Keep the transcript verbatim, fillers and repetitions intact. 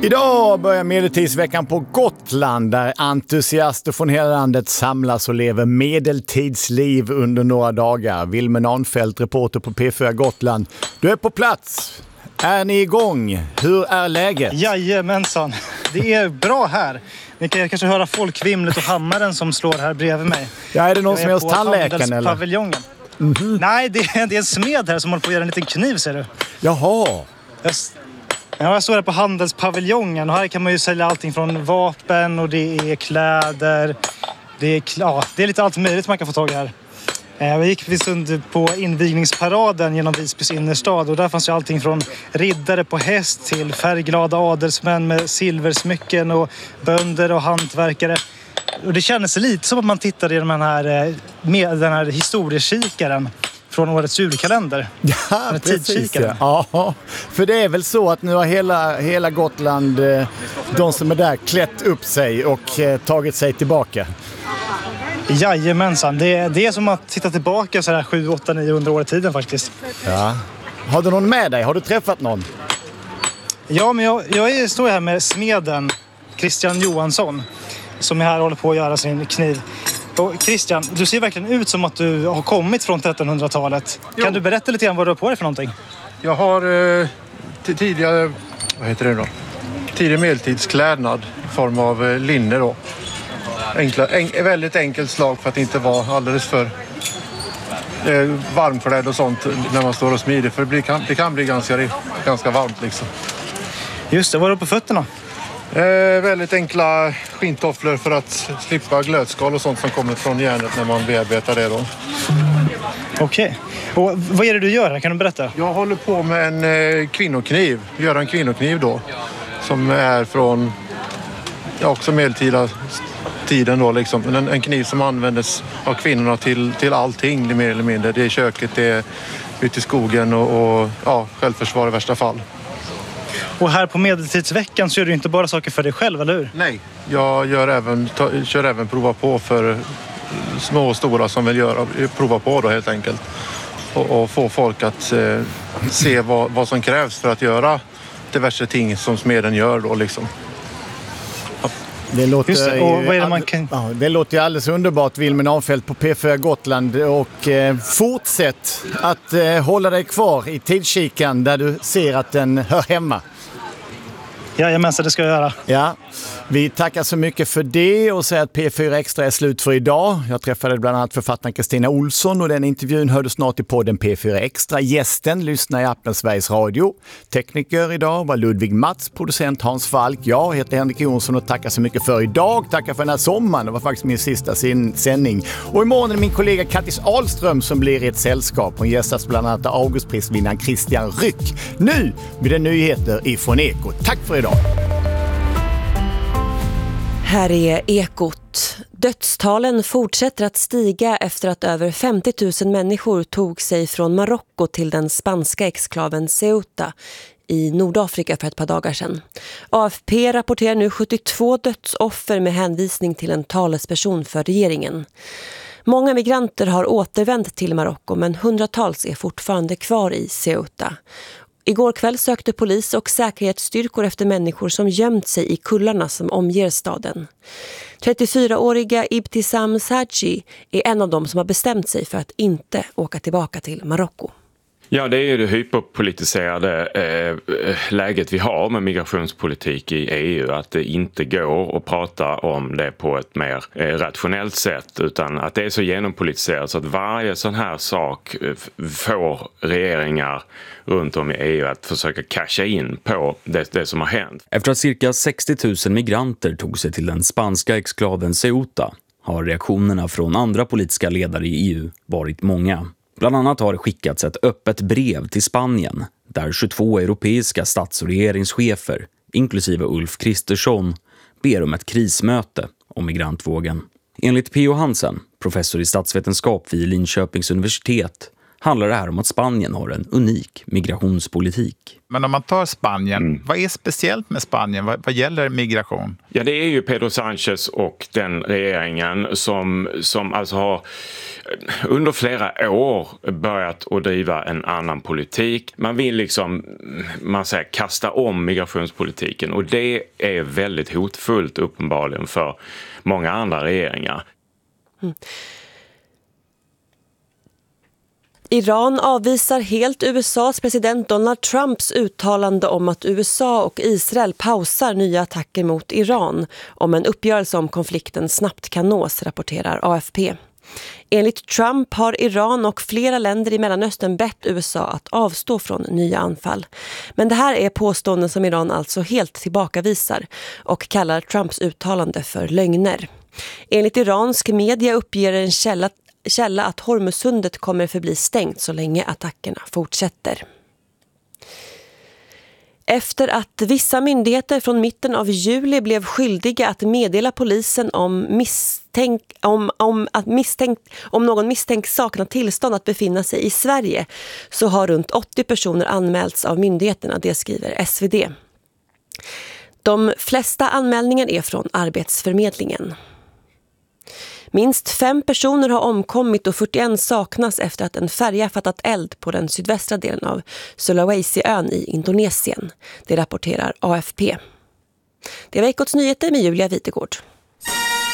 Idag börjar medeltidsveckan på Gotland där entusiaster från hela landet samlas och lever medeltidsliv under några dagar. Wilmer Arnfeldt, reporter på P fyra Gotland. Du är på plats. Är ni igång? Hur är läget? Jajamensan. Det är bra här. Ni kan kanske höra folkvimlet och hammaren som slår här bredvid mig. Ja, är det någon som är hos tandläkaren eller? Paviljongen. Mm-hmm. Nej, det är, det är en smed här som håller på att göra en liten kniv, ser du. Jaha. Jag, ja, jag står här på handelspaviljongen och här kan man ju sälja allting från vapen och det är kläder. Det är, ja, det är lite allt möjligt man kan få tag i här. Jag gick vid stund på invigningsparaden genom Visbys innerstad och där fanns ju allting från riddare på häst till färgglada adelsmän med silversmycken och bönder och hantverkare. Och det kändes lite som att man tittade i den här, med den här historiekikaren från årets julkalender. Ja, precis. Ja. ja, för det är väl så att nu har hela, hela Gotland, de som är där, klätt upp sig och tagit sig tillbaka. Jajamensan, det, det är som att titta tillbaka så här sju, åtta, niohundra år i tiden faktiskt. Ja. Har du någon med dig? Har du träffat någon? Ja, men jag, jag står här med smeden Christian Johansson som är här och håller på att göra sin kniv. Och Christian, du ser verkligen ut som att du har kommit från trettonhundratalet. Jo. Kan du berätta lite grann vad du har på dig för någonting? Jag har eh, t- tidigare, vad heter det då? Tidigare medeltidsklädnad i form av eh, linne då. Enkla, en, väldigt enkelt slag för att inte vara alldeles för eh, varmklädd och sånt när man står och smider. För det, blir, kan, det kan bli ganska, ganska varmt liksom. Just det, vad har du på fötterna? Eh, väldigt enkla skintofflor för att slippa glödskal och sånt som kommer från järnet när man bearbetar det då. Okej. Och vad är det du gör här? Kan du berätta? Jag håller på med en eh, kvinnokniv. Gör en kvinnokniv då. Som är från ja, också medeltida tiden då liksom. En, en kniv som användes av kvinnorna till, till allting mer eller mindre. Det är köket, det är ute i skogen och, och ja, självförsvar i värsta fall. Och här på medeltidsveckan så gör du inte bara saker för dig själv, eller hur? Nej, jag gör även, ta, kör även prova på för små och stora som vill göra, prova på då helt enkelt. Och, och få folk att eh, se vad, vad som krävs för att göra diverse ting som smeden gör då liksom. Det låter, det. Och vad är det, man kan... ja, det låter ju alldeles underbart, Wilmer Arnfeldt på P fyra Gotland. Och eh, fortsätt att eh, hålla dig kvar i tidskikan där du ser att den hör hemma. Jajamensan, det ska jag göra. Ja, vi tackar så mycket för det och säger att P fyra Extra är slut för idag. Jag träffade bland annat författaren Kristina Olsson och den intervjun hörde snart i podden P fyra Extra. Gästen lyssnar i appen Sveriges Radio. Tekniker idag var Ludvig Mats, producent Hans Falk. Jag heter Henrik Jonsson och tackar så mycket för idag. Tackar för den här sommaren. Det var faktiskt min sista sin- sändning. Och imorgon är min kollega Kattis Ahlström som blir i ett sällskap. Hon gästas bland annat av Augustprisvinnaren Christian Ryck. Nu blir det nyheter ifrån Ekot. Tack för idag. Här är Ekot. Dödstalen fortsätter att stiga efter att över femtio tusen människor tog sig från Marocko till den spanska exklaven Ceuta i Nordafrika för ett par dagar sedan. A F P rapporterar nu sjuttiotvå dödsoffer med hänvisning till en talesperson för regeringen. Många migranter har återvänt till Marocko men hundratals är fortfarande kvar i Ceuta. Igår kväll sökte polis och säkerhetsstyrkor efter människor som gömt sig i kullarna som omger staden. trettiofyraåriga Ibtisam Saji är en av dem som har bestämt sig för att inte åka tillbaka till Marocko. Ja, det är ju det hyperpolitiserade eh, läget vi har med migrationspolitik i E U. Att det inte går att prata om det på ett mer eh, rationellt sätt utan att det är så genompolitiserat så att varje sån här sak eh, får regeringar runt om i E U att försöka casha in på det, det som har hänt. Efter att cirka sextio tusen migranter tog sig till den spanska exklaven Ceuta har reaktionerna från andra politiska ledare i E U varit många. Bland annat har det skickats ett öppet brev till Spanien där tjugotvå europeiska stats- och regeringschefer, inklusive Ulf Kristersson, ber om ett krismöte om migrantvågen. Enligt P O Hansen, professor i statsvetenskap vid Linköpings universitet, handlar det här om att Spanien har en unik migrationspolitik. Men om man tar Spanien, mm. vad är speciellt med Spanien vad, vad gäller migration? Ja, det är ju Pedro Sánchez och den regeringen som, som alltså har under flera år börjat att driva en annan politik. Man vill liksom, man säger, kasta om migrationspolitiken och det är väldigt hotfullt uppenbarligen för många andra regeringar. Mm. Iran avvisar helt U S A:s president Donald Trumps uttalande om att U S A och Israel pausar nya attacker mot Iran om en uppgörelse om konflikten snabbt kan nås, rapporterar A F P. Enligt Trump har Iran och flera länder i Mellanöstern bett U S A att avstå från nya anfall. Men det här är påståenden som Iran alltså helt tillbakavisar och kallar Trumps uttalande för lögner. Enligt iransk media uppger en källa källa att Hormuzsundet kommer förbli stängt så länge attackerna fortsätter. Efter att vissa myndigheter från mitten av juli blev skyldiga att meddela polisen om, misstänk, om, om, att misstänk, om någon misstänkt saknar tillstånd att befinna sig i Sverige så har runt åttio personer anmälts av myndigheterna, det skriver S V D. De flesta anmälningar är från Arbetsförmedlingen. Minst fem personer har omkommit och fyrtioen saknas efter att en färja fattat eld på den sydvästra delen av Sulawesi-ön i Indonesien. Det rapporterar A F P. Det var Ekots nyheter med Julia Witegård.